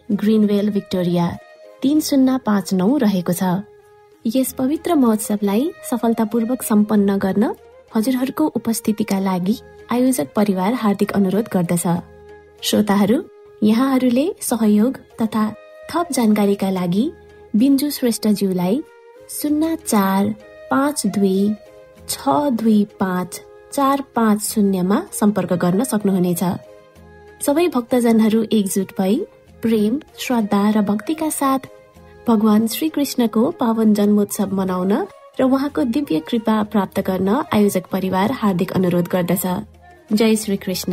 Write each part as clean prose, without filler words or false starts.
ग्रिनवेल Victoria 3059 रहेको छ। यस पवित्र महोत्सवलाई सफलतापूर्वक सम्पन्न गर्न हजुरहरूको उपस्थितिका लागि आयोजक परिवार हार्दिक अनुरोध गर्दछ। श्रोताहरू, यहाँहरूले सहयोग तथा थप जानकारीका लागि बिन्जु श्रेष्ठज्यूलाई 0452625450 सम्पर्क गर्न सक्नुहुनेछ। सबै भक्तजनहरू एकजुट भई प्रेम, श्रद्धा र भक्तिका साथ भगवान श्री कृष्णको पावन जन्मोत्सव मनाउन र उहाँको दिव्य कृपा प्राप्त गर्न आयोजक परिवार हार्दिक अनुरोध गर्दछ। जय Shri Krishna.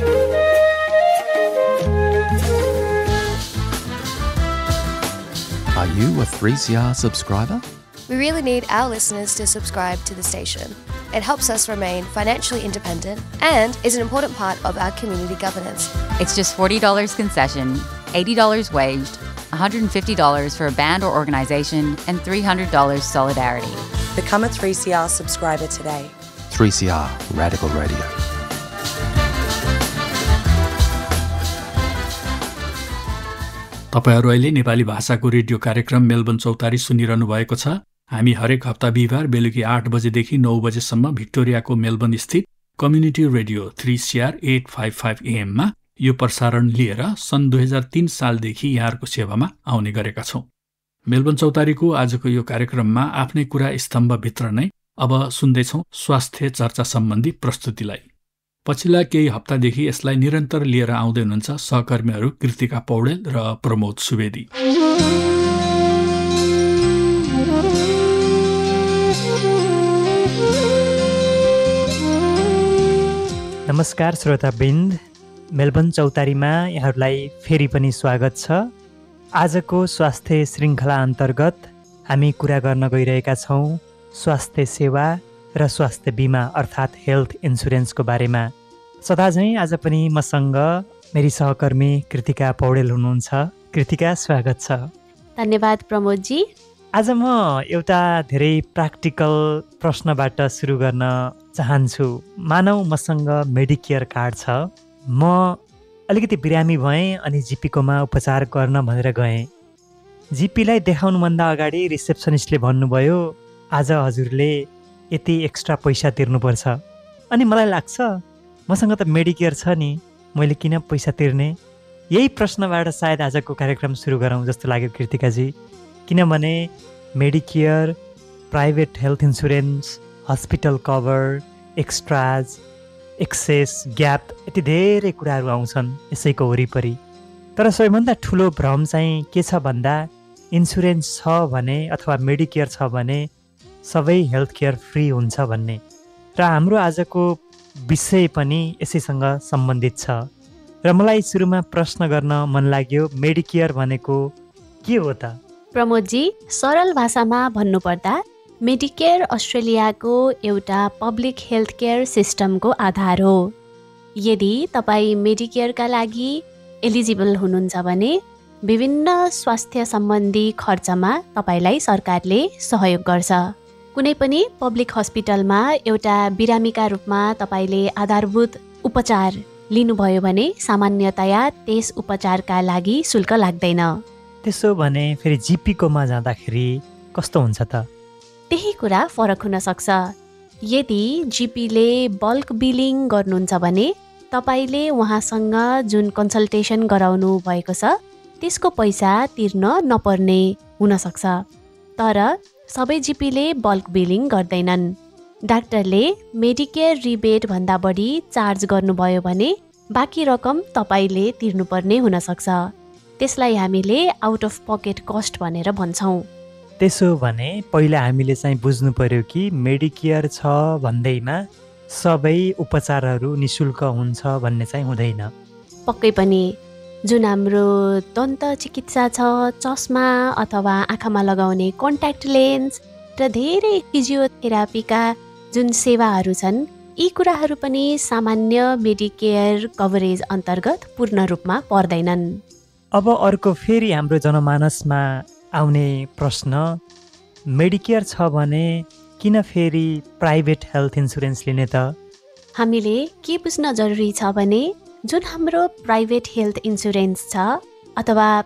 Are you a 3CR subscriber? We really need our listeners to subscribe to the station. It helps us remain financially independent and is an important part of our community governance. It's just $40 concession, $80 waged, $150 for a band or organisation, and $300 solidarity. Become a 3CR subscriber today. 3CR Radical Radio. तपाईहरु अहिले नेपाली भाषाको radio कार्यक्रम Melbourne चौतारी सुनिरहनु भएको छ। हामी हरेक हप्ता बिहिबार बेलुकी 8 बजेदेखि 9 बजेसम्म भिक्टोरियाको मेलबर्न स्थित कम्युनिटी रेडियो 3CR 855 AM मा यो प्रसारण लिएर सन् 2003 सालदेखि यहाँहरूको सेवामा आउने गरेका छौं। मेलबर्न चौतारीको आजको यो कार्यक्रममा आफ्नै कुरा स्तम्भभित्र नै अब सुन्दैछौं स्वास्थ्य चर्चा सम्बन्धी प्रस्तुतिलाई। पछिल्ला केही हप्तादेखि यसलाई निरन्तर लिएर आउँदै हुनुहुन्छ सहकर्मीहरू कृतिका पौडेल र प्रमोद सुवेदी। नमस्कार श्रोतावृन्द, मेलबर्न चौतारीमा यहाँहरूलाई फेरि पनि स्वागत छ। आजको स्वास्थ्य श्रृङ्खला अन्तर्गत हामी कुरा गर्न गइरहेका छौँ स्वास्थ्य सेवा र स्वास्थ्य बिमा अर्थात् हेल्थ इन्सुरेन्सको बारेमा। सदाझैँ आज पनि मसँग मेरी सहकर्मी कृतिका पौडेल हुनुहुन्छ। कृतिका, स्वागत छ। धन्यवाद प्रमोदजी। आज म एउटा धेरै प्र्याक्टिकल प्रश्नबाट सुरु गर्न चाहन्छु। मानौ मसँग मेडिकेयर कार्ड छ, म अलिकति बिरामी भएँ अनि जिपीकोमा उपचार गर्न भनेर गएँ। जिपीलाई देखाउनुभन्दा अगाडि रिसेप्सनिस्टले भन्नुभयो आज हजुरले यति एक्स्ट्रा पैसा तिर्नुपर्छ। अनि मलाई लाग्छ मसँग त मेडिकेयर छ नि, मैले किन पैसा तिर्ने? यही प्रश्नबाट सायद आजको कार्यक्रम सुरु गरौँ जस्तो लाग्यो कृतिकाजी। किनभने Medicare, private health insurance, hospital cover, extras, access, gap, यति धेरै कुराहरू आउँछन् यसैको वरिपरि। तर सबैभन्दा ठुलो भ्रम चाहिँ के छ भन्दा इन्सुरेन्स छ भने अथवा मेडिकेयर छ भने सबै हेल्थ केयर फ्री हुन्छ भन्ने। र हाम्रो आजको विषय पनि यसैसँग सम्बन्धित छ। र मलाई सुरुमा प्रश्न गर्न मन लाग्यो, मेडिकेयर भनेको के हो त? प्रमोदजी, सरल भाषामा भन्नुपर्दा मेडिकेयर अस्ट्रेलियाको एउटा पब्लिक हेल्थ केयर सिस्टमको आधार हो। यदि तपाईँ मेडिकेयरका लागि एलिजिबल हुनुहुन्छ भने विभिन्न स्वास्थ्य सम्बन्धी खर्चमा तपाईँलाई सरकारले सहयोग गर्छ। कुनै पनि पब्लिक हस्पिटलमा एउटा बिरामीका रूपमा तपाईँले आधारभूत उपचार लिनुभयो भने सामान्यतया त्यस उपचारका लागि शुल्क लाग्दैन। त्यसो भने फेरि जिपीकोमा जाँदाखेरि कस्तो हुन्छ त? त्यही कुरा फरक हुन सक्छ। यदि जिपीले बल्क बिलिङ गर्नुहुन्छ भने तपाईँले उहाँसँग जुन कन्सल्टेसन गराउनु भएको छ त्यसको पैसा तिर्न नपर्ने हुनसक्छ। तर सबै जिपीले बल्क बिलिङ गर्दैनन्। डाक्टरले मेडिकेयर रिबेट भन्दा बढी चार्ज गर्नुभयो भने बाँकी रकम तपाईँले तिर्नुपर्ने हुनसक्छ। त्यसलाई हामीले आउट अफ पकेट कस्ट भनेर भन्छौँ। त्यसो भने पहिला हामीले चाहिँ बुझ्नु पर्यो कि मेडिकेयर छ भन्दैमा सबै उपचारहरू निशुल्क हुन्छ भन्ने चाहिँ हुँदैन। पक्कै पनि। जुन हाम्रो दन्त चिकित्सा छ, चस्मा अथवा आँखामा लगाउने कन्ट्याक्ट लेन्स र धेरै फिजियोथेरापीका जुन सेवाहरू छन्, यी कुराहरू पनि सामान्य मेडिकेयर कभरेज अन्तर्गत पूर्ण रूपमा पर्दैनन्। अब अर्को फेरि हाम्रो जनमानसमा आउने प्रश्न, मेडिकेयर छ भने किन फेरि प्राइभेट हेल्थ इन्सुरेन्स लिने त? हामीले के बुझ्न जरुरी छ भने जुन हाम्रो प्राइभेट हेल्थ इन्सुरेन्स छ अथवा